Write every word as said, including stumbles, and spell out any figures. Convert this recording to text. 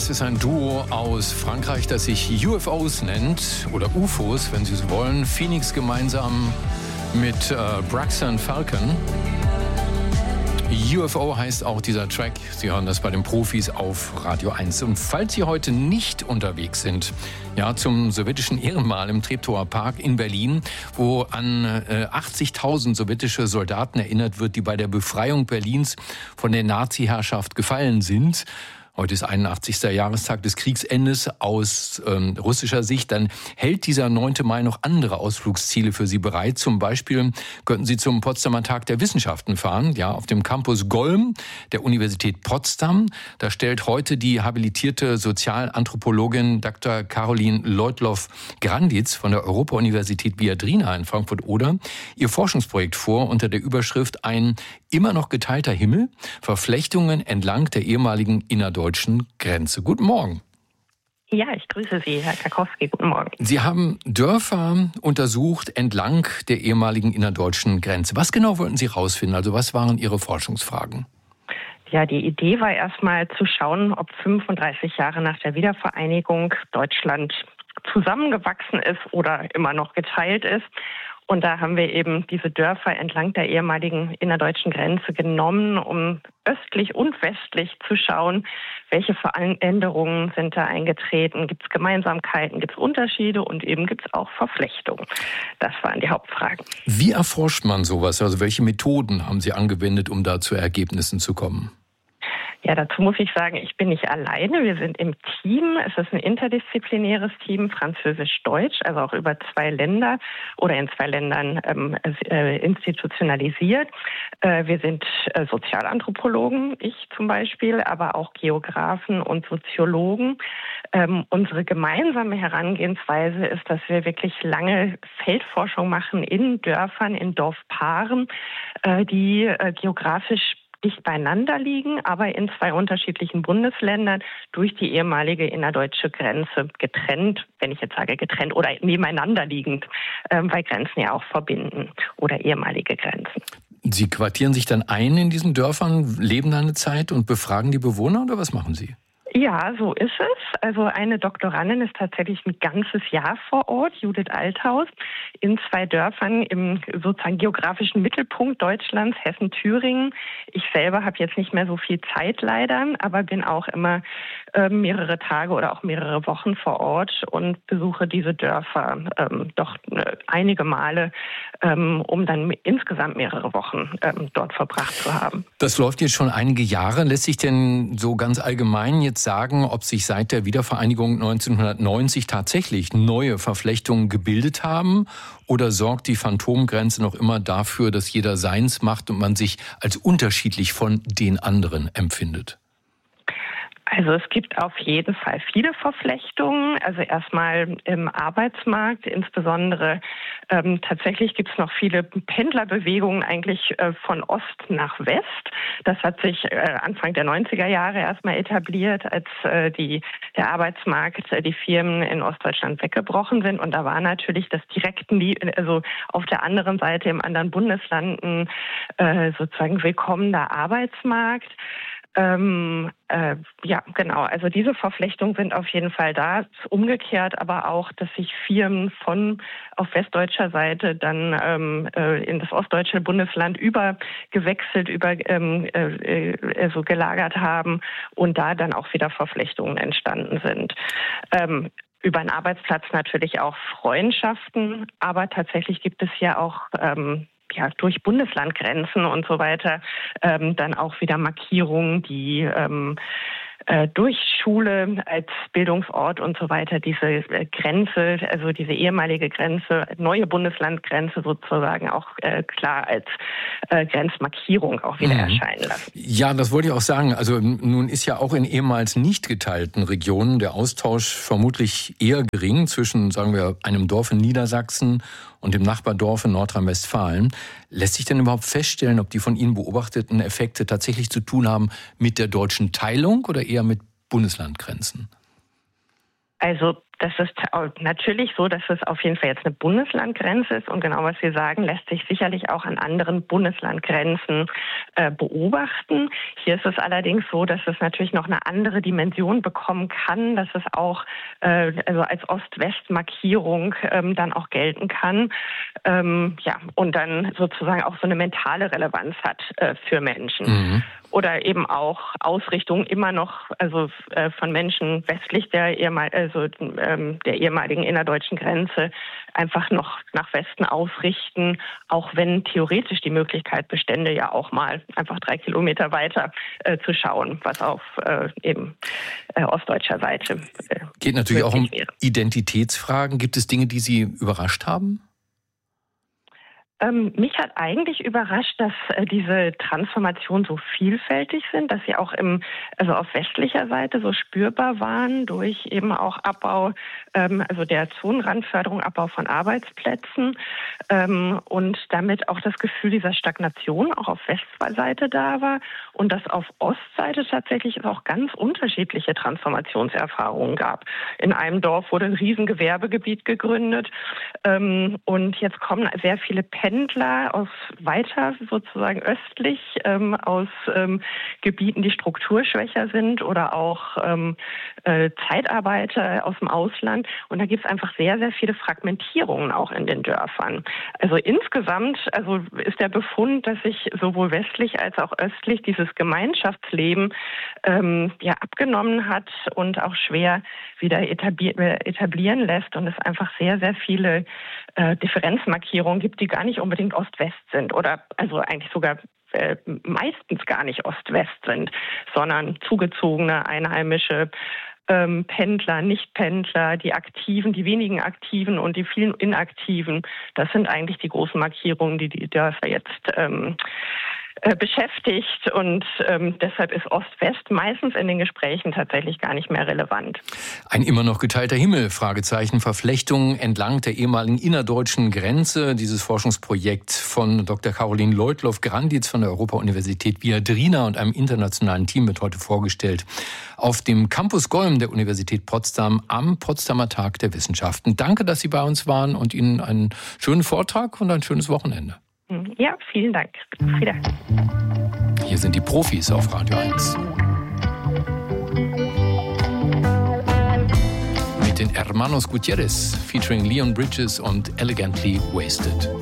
Das ist ein Duo aus Frankreich, das sich U F Os nennt, oder U F Os, wenn Sie so wollen. Phoenix gemeinsam mit äh, Braxton Falcon. U F O heißt auch dieser Track. Sie hören das bei den Profis auf Radio eins. Und falls Sie heute nicht unterwegs sind, ja, zum sowjetischen Ehrenmal im Treptower Park in Berlin, wo an äh, achtzigtausend sowjetische Soldaten erinnert wird, die bei der Befreiung Berlins von der Nazi-Herrschaft gefallen sind. Heute ist einundachtzigster Jahrestag des Kriegsendes aus ähm, russischer Sicht. Dann hält dieser neunte Mai noch andere Ausflugsziele für Sie bereit. Zum Beispiel könnten Sie zum Potsdamer Tag der Wissenschaften fahren, ja, auf dem Campus Golm der Universität Potsdam. Da stellt heute die habilitierte Sozialanthropologin Doktor Caroline Leutloff-Granditz von der Europa-Universität Viadrina in Frankfurt-Oder ihr Forschungsprojekt vor unter der Überschrift Ein immer noch geteilter Himmel, Verflechtungen entlang der ehemaligen innerdeutschen Grenze. Guten Morgen. Ja, ich grüße Sie, Herr Karkowski. Guten Morgen. Sie haben Dörfer untersucht entlang der ehemaligen innerdeutschen Grenze. Was genau wollten Sie rausfinden? Also was waren Ihre Forschungsfragen? Ja, die Idee war erstmal zu schauen, ob fünfunddreißig Jahre nach der Wiedervereinigung Deutschland zusammengewachsen ist oder immer noch geteilt ist. Und da haben wir eben diese Dörfer entlang der ehemaligen innerdeutschen Grenze genommen, um östlich und westlich zu schauen, welche Veränderungen sind da eingetreten. Gibt es Gemeinsamkeiten, gibt es Unterschiede und eben gibt es auch Verflechtungen. Das waren die Hauptfragen. Wie erforscht man sowas? Also welche Methoden haben Sie angewendet, um da zu Ergebnissen zu kommen? Ja, dazu muss ich sagen, ich bin nicht alleine. Wir sind im Team. Es ist ein interdisziplinäres Team, Französisch-Deutsch, also auch über zwei Länder oder in zwei Ländern ähm, äh, institutionalisiert. Äh, wir sind äh, Sozialanthropologen, ich zum Beispiel, aber auch Geografen und Soziologen. Ähm, unsere gemeinsame Herangehensweise ist, dass wir wirklich lange Feldforschung machen in Dörfern, in Dorfpaaren, äh, die äh, geografisch dicht beieinander liegen, aber in zwei unterschiedlichen Bundesländern durch die ehemalige innerdeutsche Grenze getrennt, wenn ich jetzt sage getrennt oder nebeneinander liegend, ähm, weil Grenzen ja auch verbinden oder ehemalige Grenzen. Sie quartieren sich dann ein in diesen Dörfern, leben da eine Zeit und befragen die Bewohner oder was machen Sie? Ja, so ist es. Also eine Doktorandin ist tatsächlich ein ganzes Jahr vor Ort, Judith Althaus, in zwei Dörfern im sozusagen geografischen Mittelpunkt Deutschlands, Hessen-Thüringen. Ich selber habe jetzt nicht mehr so viel Zeit leider, aber bin auch immer äh, mehrere Tage oder auch mehrere Wochen vor Ort und besuche diese Dörfer ähm, doch äh, einige Male, ähm, um dann insgesamt mehrere Wochen ähm, dort verbracht zu haben. Das läuft jetzt schon einige Jahre. Lässt sich denn so ganz allgemein jetzt sagen, ob sich seit der Wiedervereinigung neunzehnhundertneunzig tatsächlich neue Verflechtungen gebildet haben? Oder sorgt die Phantomgrenze noch immer dafür, dass jeder seins macht und man sich als unterschiedlich von den anderen empfindet? Also es gibt auf jeden Fall viele Verflechtungen. Also erstmal im Arbeitsmarkt, insbesondere ähm, tatsächlich gibt es noch viele Pendlerbewegungen eigentlich äh, von Ost nach West. Das hat sich äh, Anfang der neunziger Jahre erstmal etabliert, als äh, die, der Arbeitsmarkt, äh, die Firmen in Ostdeutschland weggebrochen sind. Und da war natürlich das direkten, also auf der anderen Seite im anderen Bundesland äh, sozusagen willkommener Arbeitsmarkt. Ähm, äh, ja, genau. Also diese Verflechtungen sind auf jeden Fall da. Umgekehrt aber auch, dass sich Firmen von auf westdeutscher Seite dann ähm, äh, in das ostdeutsche Bundesland übergewechselt, über ähm, äh, also gelagert haben und da dann auch wieder Verflechtungen entstanden sind. Ähm, Über einen Arbeitsplatz natürlich auch Freundschaften, aber tatsächlich gibt es ja auch ähm, ja, durch Bundeslandgrenzen und so weiter ähm, dann auch wieder Markierungen, die ähm, äh, durch Schule als Bildungsort und so weiter diese äh, Grenze, also diese ehemalige Grenze, neue Bundeslandgrenze sozusagen auch äh, klar als äh, Grenzmarkierung auch wieder mhm. erscheinen lassen. Ja, das wollte ich auch sagen. Also nun ist ja auch in ehemals nicht geteilten Regionen der Austausch vermutlich eher gering zwischen, sagen wir, einem Dorf in Niedersachsen und dem Nachbardorf in Nordrhein-Westfalen. Lässt sich denn überhaupt feststellen, ob die von Ihnen beobachteten Effekte tatsächlich zu tun haben mit der deutschen Teilung oder eher mit Bundeslandgrenzen? Also Das ist natürlich so, dass es auf jeden Fall jetzt eine Bundeslandgrenze ist. Und genau was Sie sagen, lässt sich sicherlich auch an anderen Bundeslandgrenzen äh, beobachten. Hier ist es allerdings so, dass es natürlich noch eine andere Dimension bekommen kann, dass es auch äh, also als Ost-West-Markierung ähm, dann auch gelten kann. Ähm, ja, und dann sozusagen auch so eine mentale Relevanz hat äh, für Menschen. Mhm. Oder eben auch Ausrichtung immer noch, also äh, von Menschen westlich der, ehemal, also, ähm, der ehemaligen innerdeutschen Grenze einfach noch nach Westen ausrichten, auch wenn theoretisch die Möglichkeit bestände, ja auch mal einfach drei Kilometer weiter äh, zu schauen, was auf äh, eben äh, ostdeutscher Seite äh, geht natürlich auch um wäre. Identitätsfragen. Gibt es Dinge, die Sie überrascht haben? Ähm, mich hat eigentlich überrascht, dass äh, diese Transformationen so vielfältig sind, dass sie auch im, also auf westlicher Seite so spürbar waren durch eben auch Abbau, ähm, also der Zonenrandförderung, Abbau von Arbeitsplätzen ähm, und damit auch das Gefühl dieser Stagnation auch auf Westseite da war und dass auf Ostseite tatsächlich es auch ganz unterschiedliche Transformationserfahrungen gab. In einem Dorf wurde ein Riesengewerbegebiet gegründet ähm, und jetzt kommen sehr viele Pendler Pendler aus weiter sozusagen östlich, ähm, aus ähm, Gebieten, die strukturschwächer sind oder auch ähm, äh, Zeitarbeiter aus dem Ausland. Und da gibt es einfach sehr, sehr viele Fragmentierungen auch in den Dörfern. Also insgesamt also ist der Befund, dass sich sowohl westlich als auch östlich dieses Gemeinschaftsleben ähm, ja abgenommen hat und auch schwer wieder etablier- etablieren lässt und es einfach sehr, sehr viele äh, Differenzmarkierungen gibt, die gar nicht unbedingt Ost-West sind oder also eigentlich sogar äh, meistens gar nicht Ost-West sind, sondern zugezogene Einheimische, ähm, Pendler, Nicht-Pendler, die Aktiven, die wenigen Aktiven und die vielen Inaktiven. Das sind eigentlich die großen Markierungen, die die Dörfer jetzt ähm, äh, beschäftigt und ähm, deshalb ist Ost-West meistens in den Gesprächen tatsächlich gar nicht mehr relevant. Ein immer noch geteilter Himmel, Fragezeichen, Verflechtungen entlang der ehemaligen innerdeutschen Grenze. Dieses Forschungsprojekt von Doktor Caroline Leutloff-Granditz von der Europa-Universität Viadrina und einem internationalen Team wird heute vorgestellt auf dem Campus Golm der Universität Potsdam am Potsdamer Tag der Wissenschaften. Danke, dass Sie bei uns waren und Ihnen einen schönen Vortrag und ein schönes Wochenende. Ja, vielen Dank. Auf Wiedersehen. Hier sind die Profis auf Radio eins. Mit den Hermanos Gutierrez featuring Leon Bridges und Elegantly Wasted.